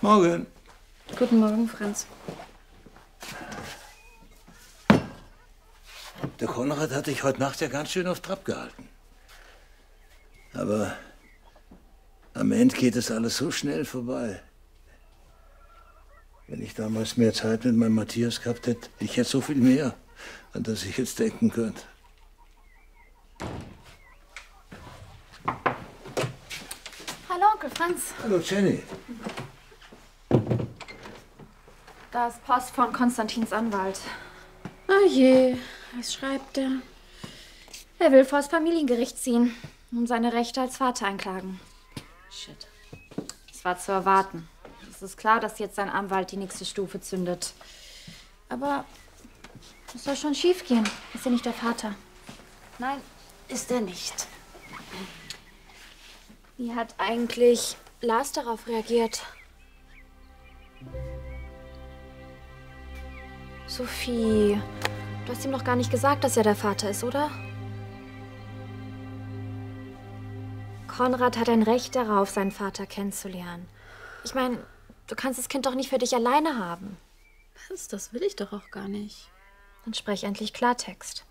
Morgen. Guten Morgen, Franz. Der Konrad hat dich heute Nacht ja ganz schön auf Trab gehalten. Aber am Ende geht es alles so schnell vorbei. Wenn ich damals mehr Zeit mit meinem Matthias gehabt hätte, ich hätte so viel mehr, an das ich jetzt denken könnte. Hallo, Onkel Franz. Hallo, Jenny. Da ist Post von Konstantins Anwalt. Oh je, was schreibt er? Er will vors Familiengericht ziehen, um seine Rechte als Vater einklagen. Shit. Es war zu erwarten. Es ist klar, dass jetzt sein Anwalt die nächste Stufe zündet. Aber es soll schon schief gehen. Ist er nicht der Vater? Nein, ist er nicht. Wie hat eigentlich Lars darauf reagiert? Sophie, du hast ihm noch gar nicht gesagt, dass er der Vater ist, oder? Konrad hat ein Recht darauf, seinen Vater kennenzulernen. Ich meine, du kannst das Kind doch nicht für dich alleine haben. Was? Das will ich doch auch gar nicht. Dann sprech endlich Klartext.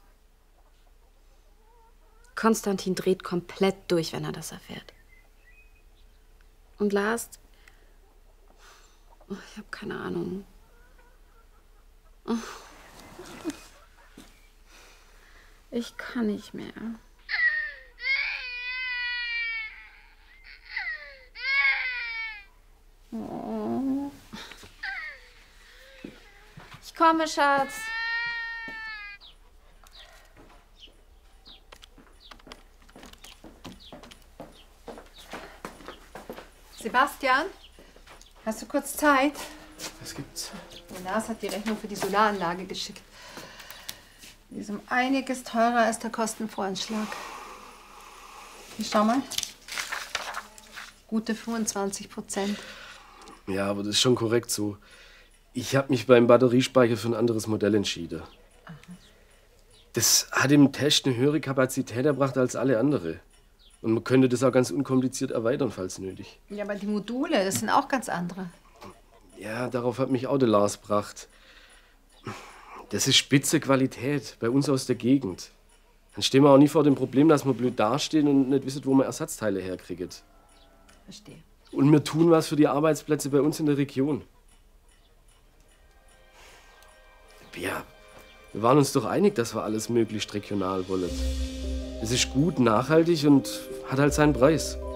Konstantin dreht komplett durch, wenn er das erfährt. Und Lars... Oh, ich habe keine Ahnung. Oh. Ich kann nicht mehr. Oh. Ich komme, Schatz. Sebastian, hast du kurz Zeit? Was gibt's? Der Lars hat die Rechnung für die Solaranlage geschickt. Die ist um einiges teurer als der Kostenvoranschlag. Hier, schau mal. Gute 25%. Ja, aber das ist schon korrekt so. Ich habe mich beim Batteriespeicher für ein anderes Modell entschieden. Aha. Das hat im Test eine höhere Kapazität erbracht als alle andere. Und man könnte das auch ganz unkompliziert erweitern, falls nötig. Ja, aber die Module, das sind auch ganz andere. Ja, darauf hat mich auch der Lars gebracht. Das ist spitze Qualität, bei uns aus der Gegend. Dann stehen wir auch nie vor dem Problem, dass wir blöd dastehen und nicht wissen, wo man Ersatzteile herkriegt. Verstehe. Und wir tun was für die Arbeitsplätze bei uns in der Region. Ja, wir waren uns doch einig, dass wir alles möglichst regional wollen. Es ist gut, nachhaltig und hat halt seinen Preis.